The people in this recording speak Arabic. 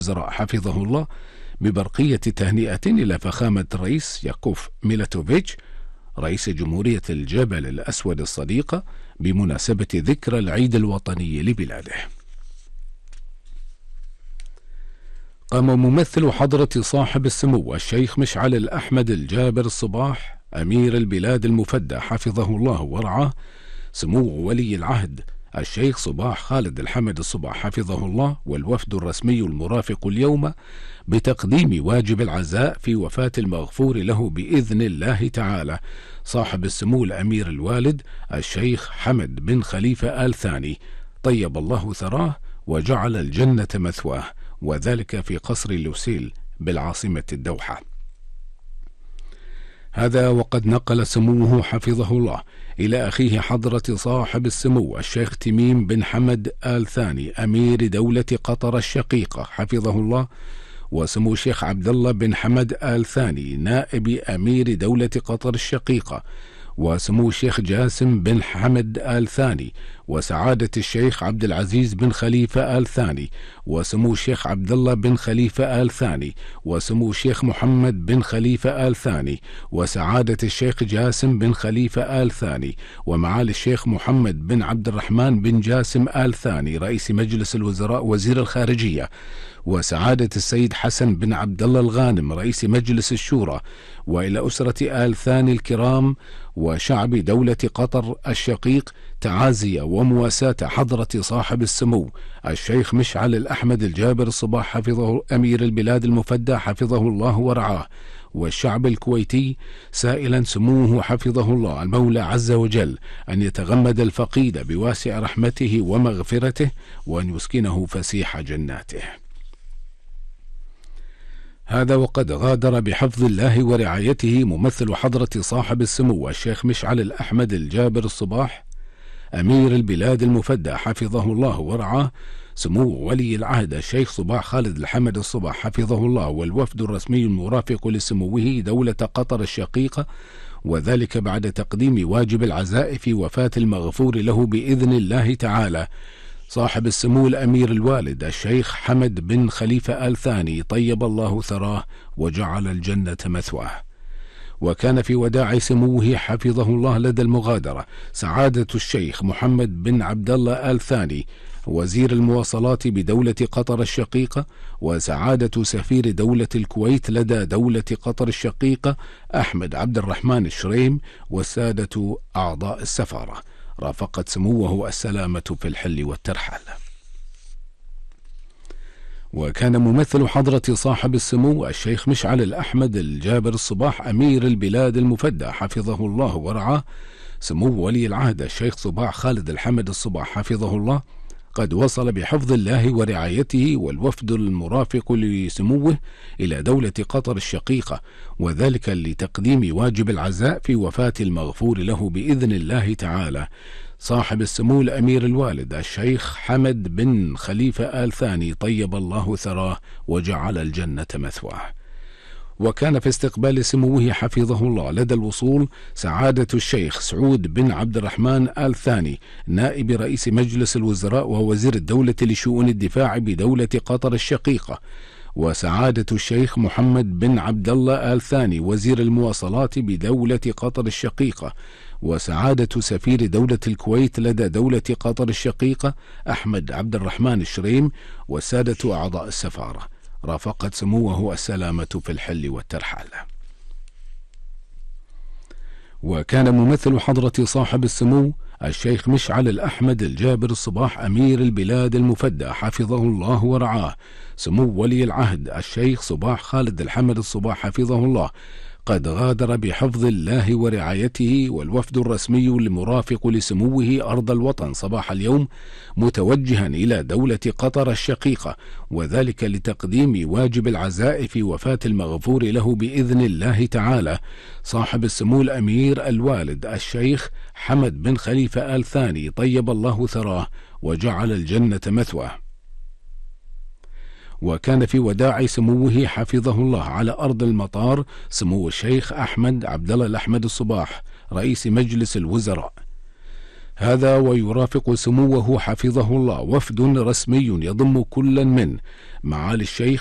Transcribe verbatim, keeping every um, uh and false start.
الوزراء حفظه الله ببرقية تهنئة إلى فخامة الرئيس ياكوف ميلاتوفيتش رئيس جمهورية الجبل الأسود الصديقة بمناسبة ذكرى العيد الوطني لبلاده. قام ممثل حضرة صاحب السمو الشيخ مشعل الأحمد الجابر الصباح أمير البلاد المفدى حفظه الله ورعاه سمو ولي العهد الشيخ صباح خالد الحمد الصباح حفظه الله والوفد الرسمي المرافق اليوم بتقديم واجب العزاء في وفاة المغفور له بإذن الله تعالى صاحب السمو الأمير الوالد الشيخ حمد بن خليفة آل ثاني طيب الله ثراه وجعل الجنة مثواه، وذلك في قصر لوسيل بالعاصمة الدوحة. هذا وقد نقل سموه حفظه الله إلى أخيه حضرة صاحب السمو الشيخ تميم بن حمد آل ثاني أمير دولة قطر الشقيقة حفظه الله، وسمو الشيخ عبد الله بن حمد آل ثاني نائب أمير دولة قطر الشقيقة، وسمو الشيخ جاسم بن حمد آل ثاني، وسعادة الشيخ عبد العزيز بن خليفة آل ثاني، وسمو الشيخ عبد الله بن خليفة آل ثاني، وسمو الشيخ محمد بن خليفة آل ثاني، وسعادة الشيخ جاسم بن خليفة آل ثاني، ومعالي الشيخ محمد بن عبد الرحمن بن جاسم آل ثاني رئيس مجلس الوزراء وزير الخارجية، وسعادة السيد حسن بن عبد الله الغانم رئيس مجلس الشورى، وإلى أسرة آل ثاني الكرام وشعب دولة قطر الشقيق تعازي ومواساة حضرة صاحب السمو الشيخ مشعل الأحمد الجابر الصباح حفظه أمير البلاد المفدى حفظه الله ورعاه، والشعب الكويتي سائلا سموه حفظه الله المولى عز وجل أن يتغمد الفقيد بواسع رحمته ومغفرته وأن يسكنه فسيح جناته. هذا وقد غادر بحفظ الله ورعايته ممثل حضرة صاحب السمو الشيخ مشعل الأحمد الجابر الصباح أمير البلاد المفدى حفظه الله ورعاه سمو ولي العهد الشيخ صباح خالد الحمد الصباح حفظه الله والوفد الرسمي المرافق لسموه دولة قطر الشقيقة، وذلك بعد تقديم واجب العزاء في وفاة المغفور له بإذن الله تعالى صاحب السمو الأمير الوالد الشيخ حمد بن خليفة آل ثاني طيب الله ثراه وجعل الجنة مثواه. وكان في وداع سموه حفظه الله لدى المغادرة سعادة الشيخ محمد بن عبد الله آل ثاني وزير المواصلات بدولة قطر الشقيقة، وسعادة سفير دولة الكويت لدى دولة قطر الشقيقة أحمد عبد الرحمن الشريم والسادة أعضاء السفارة. رافقت سموه السلامة في الحل والترحال. وكان ممثل حضرة صاحب السمو الشيخ مشعل الأحمد الجابر الصباح أمير البلاد المفدى حفظه الله ورعاه سمو ولي العهد الشيخ صباح خالد الحمد الصباح حفظه الله قد وصل بحفظ الله ورعايته والوفد المرافق لسموه إلى دولة قطر الشقيقة، وذلك لتقديم واجب العزاء في وفاة المغفور له بإذن الله تعالى صاحب السمو الأمير الوالد الشيخ حمد بن خليفة آل ثاني طيب الله ثراه وجعل الجنة مثواه. وكان في استقبال سموه حفظه الله لدى الوصول سعادة الشيخ سعود بن عبد الرحمن آل ثاني نائب رئيس مجلس الوزراء ووزير الدولة لشؤون الدفاع بدولة قطر الشقيقة، وسعادة الشيخ محمد بن عبد الله آل ثاني وزير المواصلات بدولة قطر الشقيقة، وسعادة سفير دولة الكويت لدى دولة قطر الشقيقة أحمد عبد الرحمن الشريم والسادة أعضاء السفارة. رافقت سموه السلامة في الحل والترحال. وكان ممثل حضرة صاحب السمو الشيخ مشعل الأحمد الجابر الصباح أمير البلاد المفدى حفظه الله ورعاه سمو ولي العهد الشيخ صباح خالد الحمد الصباح حفظه الله قد غادر بحفظ الله ورعايته والوفد الرسمي المرافق لسموه أرض الوطن صباح اليوم متوجها إلى دولة قطر الشقيقة، وذلك لتقديم واجب العزاء في وفاة المغفور له بإذن الله تعالى صاحب السمو الأمير الوالد الشيخ حمد بن خليفة آل ثاني طيب الله ثراه وجعل الجنة مثواه. وكان في وداع سموه حفظه الله على أرض المطار سمو الشيخ أحمد عبد الله الأحمد الصباح رئيس مجلس الوزراء. هذا ويرافق سموه حفظه الله وفد رسمي يضم كلا من معالي الشيخ